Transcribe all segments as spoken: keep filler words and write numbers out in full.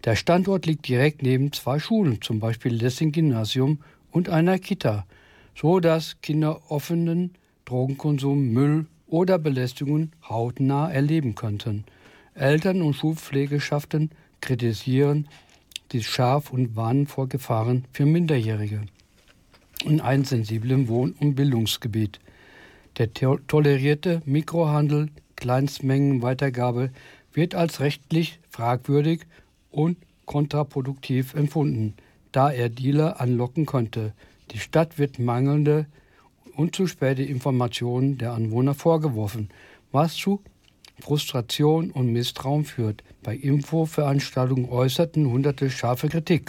Der Standort liegt direkt neben zwei Schulen, zum Beispiel Lessing-Gymnasium und einer Kita, so dass Kinder offenen Drogenkonsum, Müll oder Belästigung hautnah erleben könnten. Eltern und Schulpflegeschaften kritisieren dies scharf und warnen vor Gefahren für Minderjährige in einem sensiblen Wohn- und Bildungsgebiet. Der to- tolerierte Mikrohandel, Kleinstmengenweitergabe wird als rechtlich fragwürdig und kontraproduktiv empfunden, da er Dealer anlocken könnte. Die Stadt wird mangelnde und zu späte Informationen der Anwohner vorgeworfen, was zu Frustration und Misstrauen führt. Bei Infoveranstaltungen äußerten Hunderte scharfe Kritik.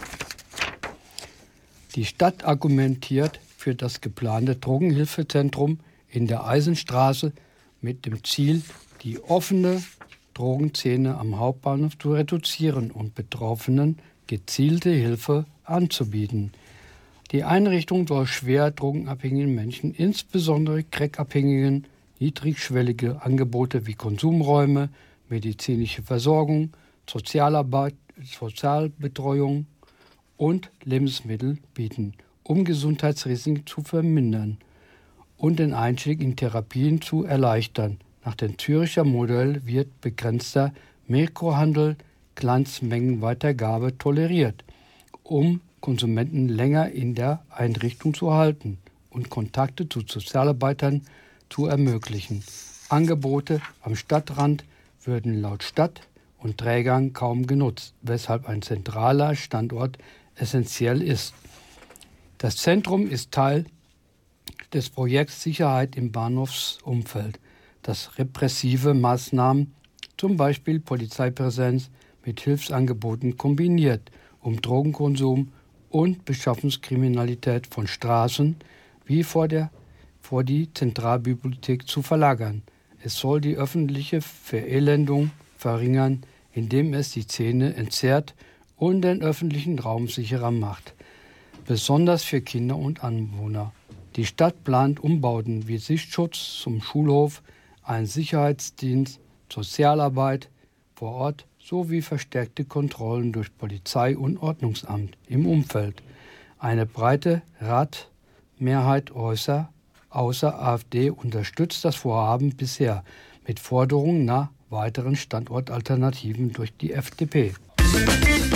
Die Stadt argumentiert für das geplante Drogenhilfezentrum in der Eisenstraße mit dem Ziel, die offene Drogenszene am Hauptbahnhof zu reduzieren und Betroffenen gezielte Hilfe anzubieten. Die Einrichtung soll schwer drogenabhängigen Menschen, insbesondere Crack-Abhängigen, niedrigschwellige Angebote wie Konsumräume, medizinische Versorgung, Sozialarbeit, Sozialbetreuung und Lebensmittel bieten, um Gesundheitsrisiken zu vermindern und den Einstieg in Therapien zu erleichtern. Nach dem Züricher Modell wird begrenzter Mikrohandel, Kleinstmengenweitergabe toleriert, um Konsumenten länger in der Einrichtung zu halten und Kontakte zu Sozialarbeitern zu ermöglichen. Angebote am Stadtrand würden laut Stadt und Trägern kaum genutzt, weshalb ein zentraler Standort essentiell ist. Das Zentrum ist Teil des Projekts Sicherheit im Bahnhofsumfeld, das repressive Maßnahmen, zum Beispiel Polizeipräsenz, mit Hilfsangeboten kombiniert, um Drogenkonsum und Beschaffungskriminalität von Straßen wie vor, der, vor die Zentralbibliothek zu verlagern. Es soll die öffentliche Verelendung verringern, indem es die Szene entzerrt und den öffentlichen Raum sicherer macht, besonders für Kinder und Anwohner. Die Stadt plant Umbauten wie Sichtschutz zum Schulhof, einen Sicherheitsdienst, Sozialarbeit vor Ort sowie verstärkte Kontrollen durch Polizei und Ordnungsamt im Umfeld. Eine breite Ratmehrheit äußer, außer AfD unterstützt das Vorhaben bisher mit Forderungen nach weiteren Standortalternativen durch die F D P.